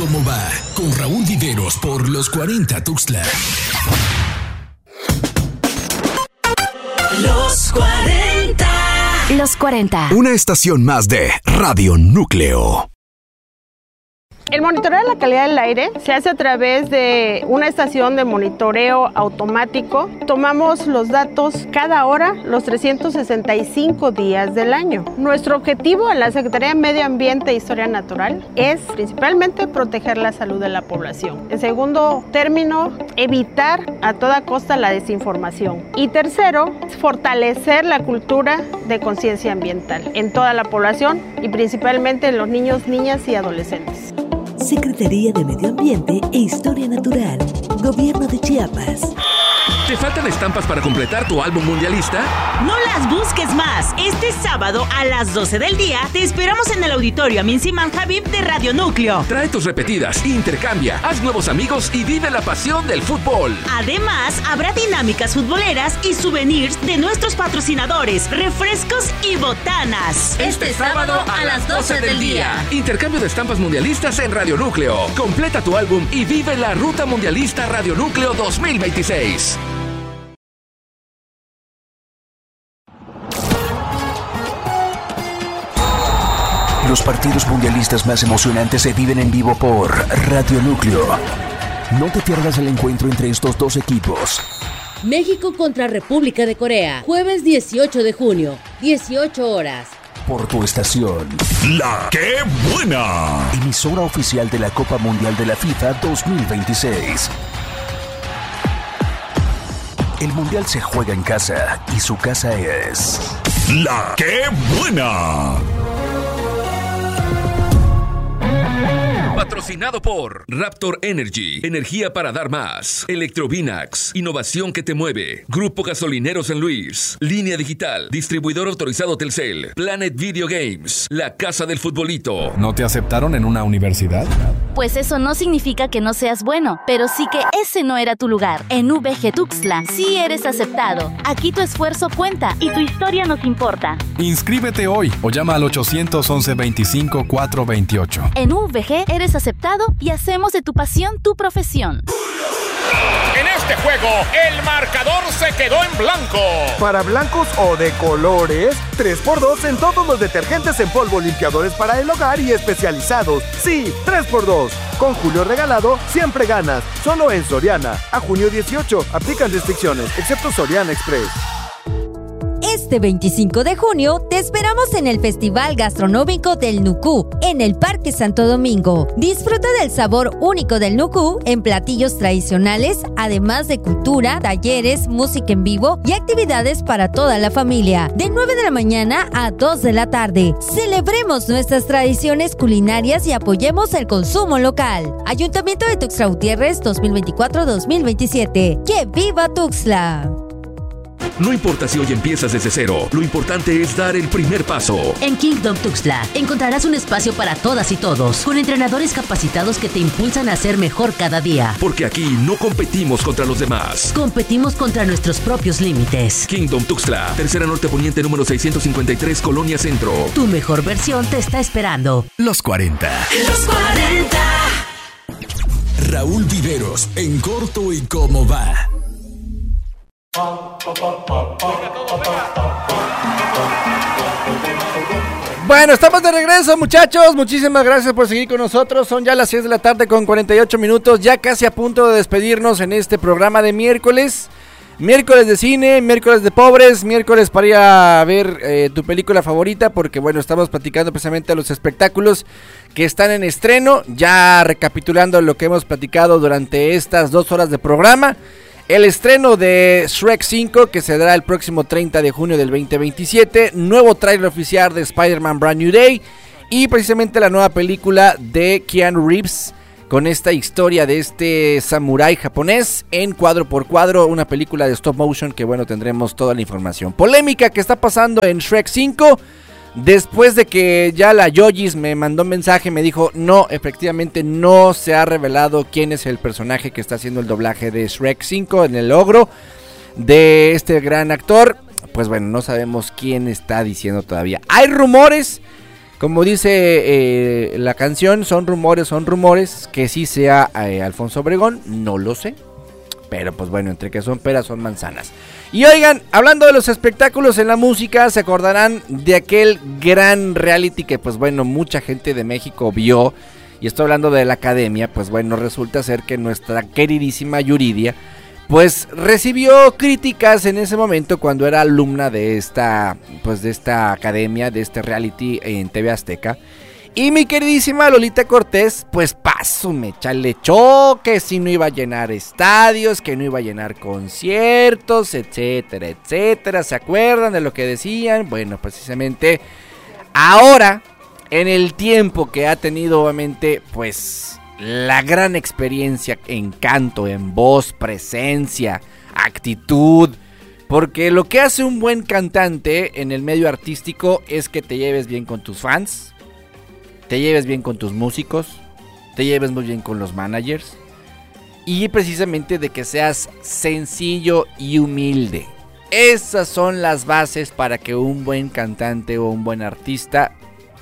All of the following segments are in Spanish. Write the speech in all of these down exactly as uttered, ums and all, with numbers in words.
cómo va, con Raúl Viveros por Los cuarenta Tuxtla. Los cuarenta. Los cuarenta. Una estación más de Radio Núcleo. El monitoreo de la calidad del aire se hace a través de una estación de monitoreo automático. Tomamos los datos cada hora, los trescientos sesenta y cinco días del año. Nuestro objetivo en la Secretaría de Medio Ambiente e Historia Natural es principalmente proteger la salud de la población. En segundo término, evitar a toda costa la desinformación. Y tercero, fortalecer la cultura de conciencia ambiental en toda la población y principalmente en los niños, niñas y adolescentes. Secretaría de Medio Ambiente e Historia Natural, Gobierno de Chiapas. ¿Te faltan estampas para completar tu álbum mundialista? No las busques más. Este sábado a las doce del día te esperamos en el auditorio Amin Siman Habib de Radio Núcleo. Trae tus repetidas, intercambia, haz nuevos amigos y vive la pasión del fútbol. Además, habrá dinámicas futboleras y souvenirs de nuestros patrocinadores, refrescos y botanas. Este sábado a las doce del día. Intercambio de estampas mundialistas en Radio Núcleo. Completa tu álbum y vive la Ruta Mundialista Radio Núcleo dos mil veintiséis. Los partidos mundialistas más emocionantes se viven en vivo por Radio Núcleo. No te pierdas el encuentro entre estos dos equipos. México contra República de Corea, jueves dieciocho de junio, dieciocho horas. Por tu estación. La ¡Qué buena! Emisora oficial de la Copa Mundial de la FIFA dos mil veintiséis. El Mundial se juega en casa y su casa es... ¡La ¡Qué buena! Patrocinado por Raptor Energy, energía para dar más. Electrovinax, innovación que te mueve. Grupo Gasolinero San Luis. Línea Digital, distribuidor autorizado Telcel. Planet Video Games, la casa del futbolito. ¿No te aceptaron en una universidad? Pues eso no significa que no seas bueno, pero sí que ese no era tu lugar. En V G Tuxtla sí eres aceptado. Aquí tu esfuerzo cuenta y tu historia nos importa. Inscríbete hoy o llama al ochocientos once veinticinco cuatrocientos veintiocho. En V G eres aceptado y hacemos de tu pasión tu profesión. En este juego, el marcador se quedó en blanco. Para blancos o de colores, tres por dos en todos los detergentes en polvo, limpiadores para el hogar y especializados. Sí, tres por dos. Con Julio regalado, siempre ganas. Solo en Soriana. A junio dieciocho, aplican restricciones, excepto Soriana Express. Este veinticinco de junio te esperamos en el Festival Gastronómico del Nucú, en el Parque Santo Domingo. Disfruta del sabor único del Nucú en platillos tradicionales, además de cultura, talleres, música en vivo y actividades para toda la familia. De nueve de la mañana a dos de la tarde. Celebremos nuestras tradiciones culinarias y apoyemos el consumo local. Ayuntamiento de Tuxtla Gutiérrez dos mil veinticuatro dos mil veintisiete. ¡Que viva Tuxtla! No importa si hoy empiezas desde cero, lo importante es dar el primer paso. En Kingdom Tuxtla encontrarás un espacio para todas y todos, con entrenadores capacitados que te impulsan a ser mejor cada día. Porque aquí no competimos contra los demás. Competimos contra nuestros propios límites. Kingdom Tuxtla, Tercera Norte Poniente número seiscientos cincuenta y tres, Colonia Centro. Tu mejor versión te está esperando. Los cuarenta. Los cuarenta. Raúl Viveros, en corto y cómo va. Bueno, estamos de regreso, muchachos. Muchísimas gracias por seguir con nosotros. Son ya las seis de la tarde con cuarenta y ocho minutos. Ya casi a punto de despedirnos en este programa de miércoles. Miércoles de cine, miércoles de pobres, miércoles para ir a ver eh, tu película favorita. Porque bueno, estamos platicando precisamente de los espectáculos que están en estreno. Ya recapitulando lo que hemos platicado durante estas dos horas de programa. El estreno de Shrek cinco, que se dará el próximo treinta de junio del veinte veintisiete. Nuevo tráiler oficial de Spider-Man Brand New Day. Y precisamente la nueva película de Keanu Reeves, con esta historia de este samurái japonés en cuadro por cuadro. Una película de stop motion que bueno, tendremos toda la información. Polémica que está pasando en Shrek cinco. Después de que ya la Yojis me mandó un mensaje, me dijo, no, efectivamente no se ha revelado quién es el personaje que está haciendo el doblaje de Shrek cinco en el ogro de este gran actor. Pues bueno, no sabemos quién está diciendo todavía. Hay rumores como dice eh, la canción, son rumores, son rumores, que sí sea eh, Alfonso Obregón, no lo sé. Pero pues bueno, entre que son peras son manzanas. Y oigan, hablando de los espectáculos en la música, se acordarán de aquel gran reality que pues bueno, mucha gente de México vio. Y estoy hablando de la academia, pues bueno, resulta ser que nuestra queridísima Yuridia pues recibió críticas en ese momento cuando era alumna de esta, pues de esta academia, de este reality en T V Azteca. Y mi queridísima Lolita Cortés, pues paso, me le echó que si no iba a llenar estadios, que no iba a llenar conciertos, etcétera, etcétera. ¿Se acuerdan de lo que decían? Bueno, precisamente ahora, en el tiempo que ha tenido obviamente, pues la gran experiencia en canto, en voz, presencia, actitud. Porque lo que hace un buen cantante en el medio artístico es que te lleves bien con tus fans, te lleves bien con tus músicos, te lleves muy bien con los managers y precisamente de que seas sencillo y humilde. Esas son las bases para que un buen cantante o un buen artista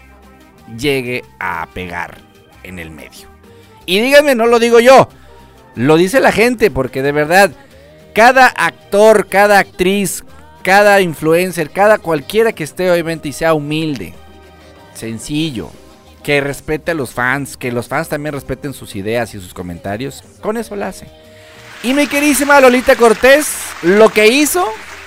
llegue a pegar en el medio. Y díganme, no lo digo yo, lo dice la gente, porque de verdad, cada actor, cada actriz, cada influencer, cada cualquiera que esté obviamente y sea humilde, sencillo, que respete a los fans, que los fans también respeten sus ideas y sus comentarios, con eso la hace. Y mi queridísima Lolita Cortés, lo que hizo,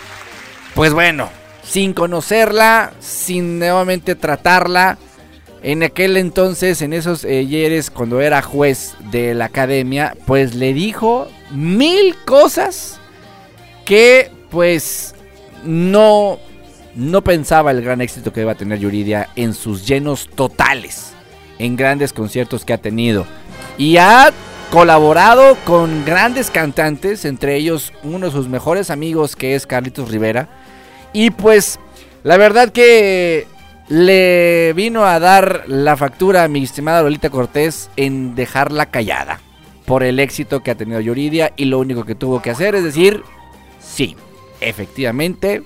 pues bueno, sin conocerla, sin nuevamente tratarla, en aquel entonces, en esos ayeres, cuando era juez de la academia, pues le dijo mil cosas que pues no, no pensaba el gran éxito que iba a tener Yuridia en sus llenos totales, en grandes conciertos que ha tenido. Y ha colaborado con grandes cantantes, entre ellos uno de sus mejores amigos que es Carlitos Rivera. Y pues la verdad que le vino a dar la factura a mi estimada Lolita Cortés en dejarla callada por el éxito que ha tenido Yuridia, y lo único que tuvo que hacer es decir, sí, efectivamente,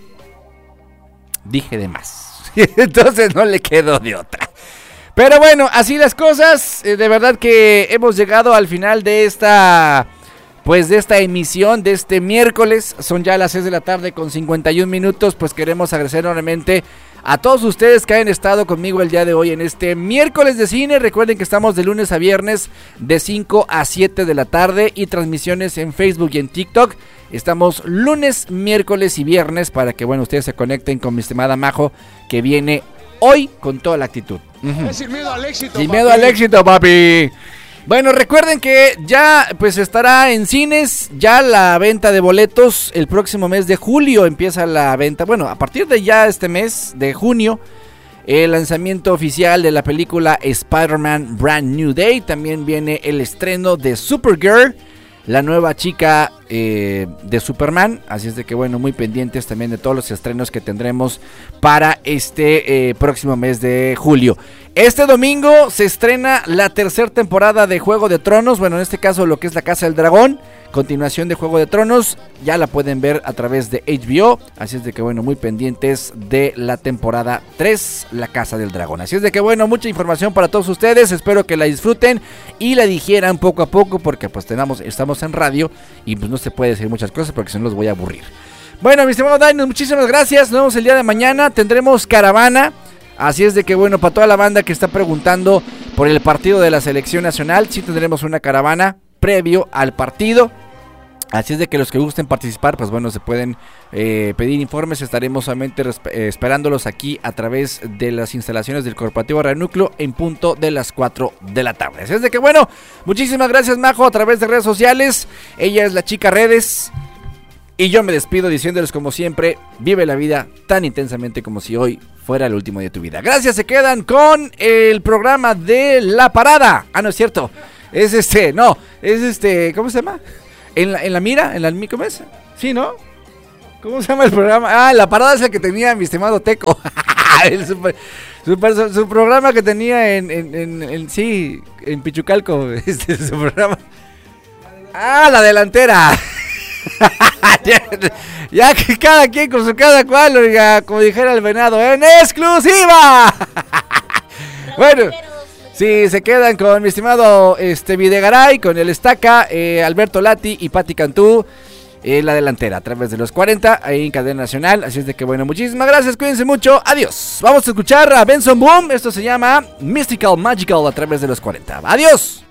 dije de más. Entonces no le quedó de otra. Pero bueno, así las cosas, de verdad que hemos llegado al final de esta, pues de esta emisión de este miércoles. Son ya las seis de la tarde con cincuenta y un minutos, pues queremos agradecer enormemente a todos ustedes que hayan estado conmigo el día de hoy en este miércoles de cine. Recuerden que estamos de lunes a viernes de cinco a siete de la tarde y transmisiones en Facebook y en TikTok. Estamos lunes, miércoles y viernes para que, bueno, ustedes se conecten con mi estimada Majo, que viene hoy con toda la actitud. Uh-huh. Sin miedo al éxito, Sin papi. miedo al éxito, papi. Bueno, recuerden que ya pues estará en cines ya la venta de boletos. El próximo mes de julio empieza la venta. Bueno, a partir de ya este mes de junio, el lanzamiento oficial de la película Spider-Man Brand New Day. También viene el estreno de Supergirl, la nueva chica eh, de Superman. Así es de que bueno, muy pendientes también de todos los estrenos que tendremos para este eh, próximo mes de julio. Este domingo se estrena la tercera temporada de Juego de Tronos. Bueno, en este caso lo que es La Casa del Dragón, continuación de Juego de Tronos. Ya la pueden ver a través de H B O. Así es de que bueno, muy pendientes de la temporada tres, La Casa del Dragón. Así es de que bueno, mucha información para todos ustedes. Espero que la disfruten y la digieran poco a poco, porque pues tenemos, estamos en radio y pues no se puede decir muchas cosas porque si no los voy a aburrir. Bueno, mi estimado Daniel, muchísimas gracias. Nos vemos el día de mañana. Tendremos caravana. Así es de que bueno, para toda la banda que está preguntando por el partido de la selección nacional, sí tendremos una caravana previo al partido. Así es de que los que gusten participar, pues bueno, se pueden eh, pedir informes. Estaremos solamente eh, esperándolos aquí a través de las instalaciones del Corporativo Radio Núcleo en punto de las cuatro de la tarde. Así es de que bueno, muchísimas gracias, Majo, a través de redes sociales. Ella es la chica redes. Y yo me despido diciéndoles como siempre, vive la vida tan intensamente como si hoy fuera el último día de tu vida. Gracias, se quedan con el programa de La Parada. Ah, no es cierto, es este, no, es este, ¿cómo se llama? En la, en la mira, en la, ¿cómo es? Sí, ¿no? ¿Cómo se llama el programa? Ah, La Parada es el que tenía mi estimado Teco. el super, super, su, su programa que tenía en, en, en, en sí, en Pichucalco, este su programa. Ah, La Delantera. ya, ya que cada quien con su cada cual, oiga, como dijera el venado, en exclusiva. Bueno, sí, se quedan con mi estimado este Videgaray, con el Estaca, eh, Alberto Lati y Pati Cantú en la delantera a través de los cuarenta, ahí en Cadena Nacional. Así es de que bueno, muchísimas gracias, cuídense mucho, adiós. Vamos a escuchar a Benson Boom, esto se llama Mystical Magical a través de los cuarenta. Adiós.